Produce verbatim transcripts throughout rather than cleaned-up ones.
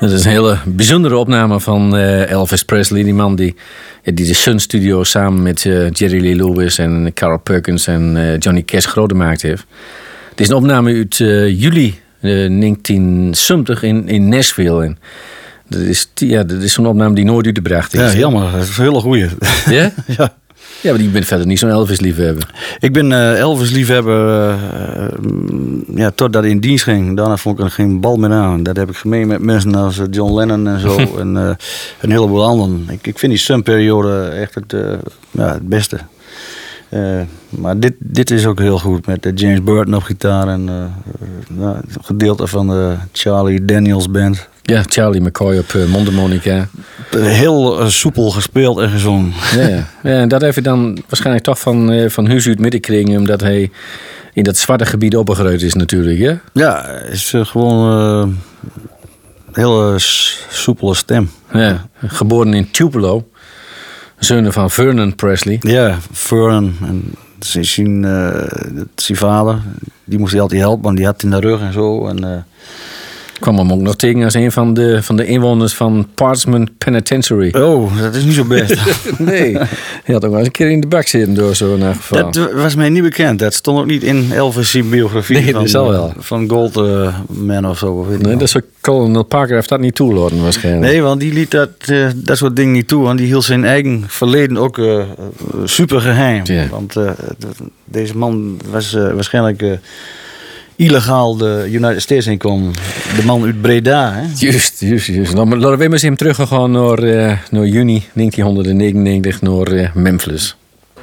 Dat is een hele bijzondere opname van uh, Elvis Presley. Die man die, ja, die de Sun Studio samen met uh, Jerry Lee Lewis en Carl Perkins en uh, Johnny Cash groot gemaakt heeft. Het is een opname uit uh, juli uh, negentien zeventig in, in Nashville. En dat is, ja, dat is zo'n opname die nooit uitgebracht is. Ja, jammer. Dat is een hele goeie. Ja? Ja. Ja, maar je bent verder niet zo'n Elvis-liefhebber. Ik ben uh, Elvis-liefhebber uh, ja, totdat hij in dienst ging. Daarna vond ik er geen bal meer aan. Dat heb ik gemeen met mensen als John Lennon en zo. en uh, een heleboel anderen. Ik, ik vind die Sun-periode echt het, uh, ja, het beste. Uh, maar dit, dit is ook heel goed. Met uh, James Burton op gitaar. En uh, uh, een gedeelte van de Charlie Daniels Band. Ja, Charlie McCoy op uh, mondharmonica. Heel uh, soepel gespeeld en gezongen. Ja, ja. Ja, en dat heeft hij dan waarschijnlijk toch van, uh, van huis uit middenkregen, omdat hij in dat zwarte gebied opgegroeid is natuurlijk, hè? Ja, is uh, gewoon uh, een hele soepele stem. Ja, geboren in Tupelo, zoon van Vernon Presley. Ja, Vernon. En zijn, uh, zijn vader, die moest hij altijd helpen, want die had in de rug en zo. En, uh, Ik kwam hem ook nog tegen als een van de, van de inwoners van Parchment Penitentiary. Oh, dat is niet zo best. Nee, hij had ook wel eens een keer in de bak zitten door zo'n geval. Dat was mij niet bekend. Dat stond ook niet in Elvis' biografie. Nee, van, dat zal wel. Van Goldman uh, of zo. Weet Nee, dat is Colonel Parker heeft dat niet toelaten waarschijnlijk. Nee, want die liet dat, uh, dat soort dingen niet toe. Want die hield zijn eigen verleden ook uh, super geheim. Ja. Want uh, deze man was uh, waarschijnlijk... Uh, illegaal de United States inkomen. De man uit Breda, hè? Juist, juist, juist. Dan laten we maar eens teruggaan naar, uh, naar juni negentien negenennegentig, naar uh, Memphis.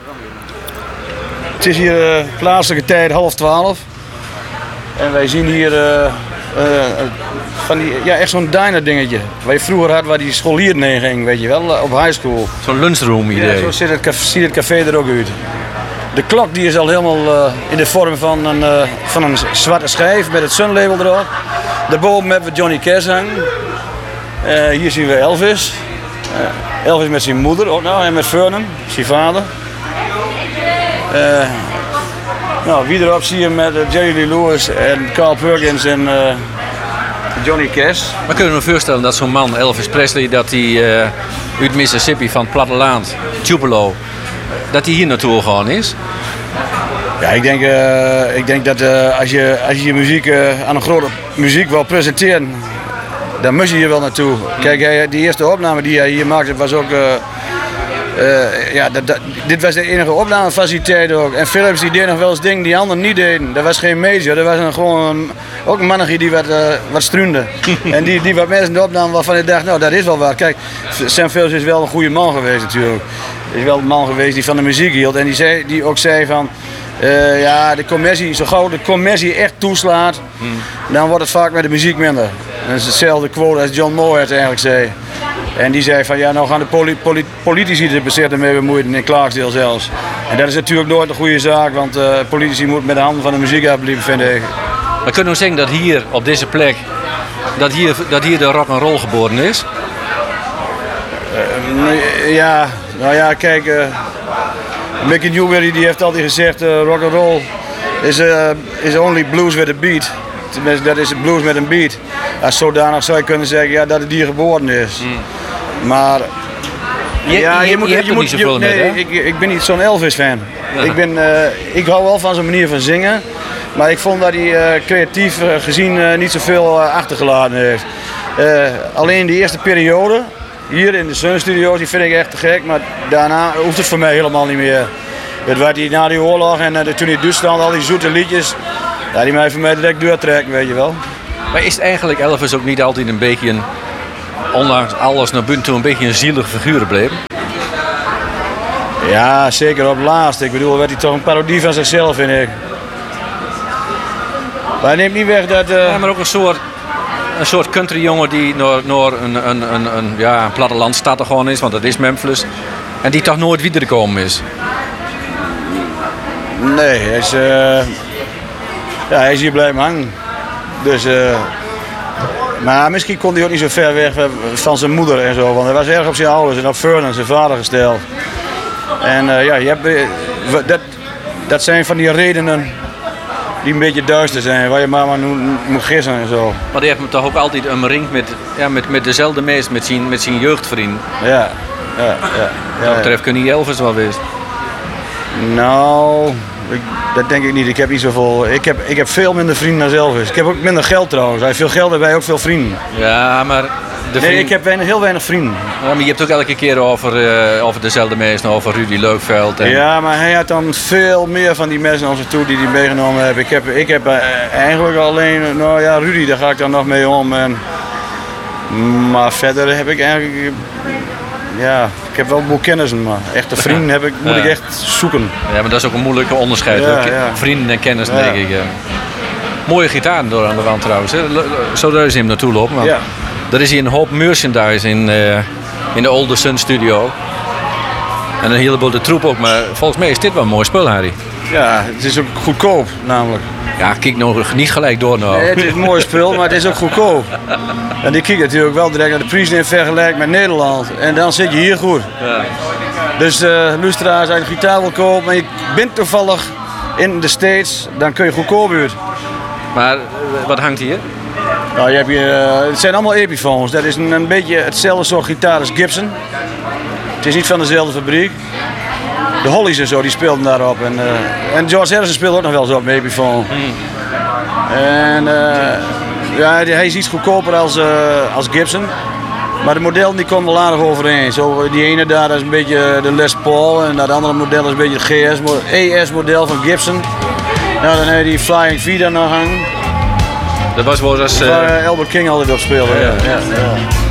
Het is hier uh, plaatselijke tijd half twaalf. En wij zien hier uh, uh, van die, ja, echt zo'n diner dingetje. Waar je vroeger had waar die scholieren heen ging, weet je wel, op high school. Zo'n lunchroom idee. Ja, zo ziet het, café, ziet het café er ook uit. De klok die is al helemaal uh, in de vorm van een, uh, van een zwarte schijf met het Sun-label erop. Daarboven hebben we Johnny Cash hangen. Uh, hier zien we Elvis. Uh, Elvis met zijn moeder ook nou, en met Vernon, zijn vader. Uh, nou, wie erop zie je met uh, Jerry Lee Lewis en Carl Perkins en uh, Johnny Cash. Maar kunnen we me voorstellen dat zo'n man, Elvis Presley, dat hij uh, uit Mississippi van het platteland, Tupelo, dat hij hier naartoe gegaan is? Ja, ik denk, uh, ik denk dat uh, als, je, als je je muziek uh, aan een grote muziek wil presenteren, dan moet je hier wel naartoe. Kijk, hij, die eerste opname die hij hier maakte was ook... Uh, uh, ja, dat, dat, dit was de enige opnamefaciliteit ook. En Philips die deed nog wel eens dingen die anderen niet deden. Dat was geen major, dat was een, gewoon een, ook een mannetje die wat, uh, wat struinde. En die, die wat mensen in de opname waarvan ik dacht, nou dat is wel waar. Kijk, Sam Phillips is wel een goede man geweest natuurlijk. Is wel een man geweest die van de muziek hield en die, zei, die ook zei van... Uh, ja, de commercie, zo gauw de commercie echt toeslaat, hmm. dan wordt het vaak met de muziek minder. Dat is hetzelfde quote als John Moore eigenlijk zei. En die zei van ja, nou gaan de poli poli politici er bezitten mee bemoeien, in Clarksdale zelfs. En dat is natuurlijk nooit een goede zaak, want uh, politici moeten met de handen van de muziek afblijven, vind ik. Maar kunnen we zeggen dat hier, op deze plek, dat hier, dat hier de rock'n'roll geboren is? Uh, ja, nou ja, kijk... Uh, Mickey Newberry die heeft altijd gezegd, uh, rock'n'roll is, uh, is only blues with a beat. Tenminste, dat is blues met een beat. Als zodanig zou je kunnen zeggen ja, dat het hier geboren is. Mm. Maar je, ja, je, je, moet, je, je, je moet, je, nee, met, ik, ik ben niet zo'n Elvis-fan. Ja. Ik, ben, uh, ik hou wel van zijn manier van zingen, maar ik vond dat hij uh, creatief uh, gezien uh, niet zoveel uh, achtergelaten heeft. Uh, alleen die eerste periode. Hier in de Sun Studios, die vind ik echt te gek, maar daarna hoeft het voor mij helemaal niet meer. Het werd die, na die oorlog en uh, toen in Duitsland al die zoete liedjes, ja, die mij voor mij direct doortrekken, weet je wel. Maar is eigenlijk Elvis ook niet altijd een beetje, een, ondanks alles naar buiten toe, een beetje een zielig figuur gebleven? Ja, zeker op het laatst. Ik bedoel, werd hij toch een parodie van zichzelf, vind ik. Maar hij neemt niet weg dat... Uh... Ja, maar ook een soort... Een soort countryjongen die naar, naar een, een, een, een, ja, een plattelandstad gewoon is, want dat is Memphis. En die toch nooit wedergekomen is. Nee, hij is, uh, ja, hij is hier blijven hangen. Dus, uh, maar misschien kon hij ook niet zo ver weg van zijn moeder en zo. Want hij was erg op zijn ouders en op Vernon, zijn vader, gesteld. En uh, ja, je hebt, uh, dat, dat zijn van die redenen die een beetje duister zijn, waar je maar, maar moet gissen en zo. Maar die heeft me toch ook altijd omringd met, ja, met, met dezelfde meest, met zijn, met zijn jeugdvriend. Ja, ja, ja. ja, ja dat betreft kun je Elvis wel wist. Nou, ik, dat denk ik niet. Ik heb niet zoveel. Ik heb, ik heb veel minder vrienden dan Elvis. Ik heb ook minder geld trouwens. Hij heeft veel geld en wij ook veel vrienden. Ja, maar. De vriend... Nee, ik heb weinig, heel weinig vrienden. Ja, maar je hebt ook elke keer over, uh, over dezelfde mensen, over Rudy Leukveld. En... Ja, maar hij had dan veel meer van die mensen naar zich toe die hij meegenomen heeft. Ik heb, ik heb uh, eigenlijk alleen, nou ja, Rudy, daar ga ik dan nog mee om. En, maar verder heb ik eigenlijk, ja, ik heb wel een boel kennissen, maar echte vrienden heb ik, moet ja. ik echt zoeken. Ja, maar dat is ook een moeilijke onderscheid. Ja, ja. Vrienden en kennis, ja. denk ik. Ja. Mooie gitaar door aan de wand trouwens, hè. Zo daar is hem naartoe lopen. Maar... Ja. Er is hier een hoop merchandise in, uh, in de Olde Sun Studio. En een heleboel de troep ook, maar volgens mij is dit wel een mooi spul, Harry. Ja, het is ook goedkoop namelijk. Ja, kijk nog niet gelijk door nou. Nee, het is een mooi spul, maar het is ook goedkoop. En die kijk natuurlijk wel direct naar de prijzen in vergelijking met Nederland. En dan zit je hier goed. Ja. Dus uh, luisteraars, als je een gitaar wil kopen en je bent toevallig in de States, dan kun je goedkoop uit. Maar wat hangt hier? Nou, je hebt hier, uh, het zijn allemaal Epiphones. Dat is een, een beetje hetzelfde soort gitaar als Gibson. Het is niet van dezelfde fabriek. De Hollies en zo, die speelden daarop. En, uh, en George Harrison speelde ook nog wel zo op een Epiphone. Hmm. En uh, ja, hij is iets goedkoper als, uh, als Gibson. Maar de modellen die komen wel aardig overeen. Zo, die ene daar is een beetje de Les Paul en dat andere model is een beetje het G S, E S model van Gibson. Nou, dan heb je die Flying V daar nog hangen. Dat was wel eens... Uh... Waar Albert King altijd op speelde. Ja, ja. Ja, ja.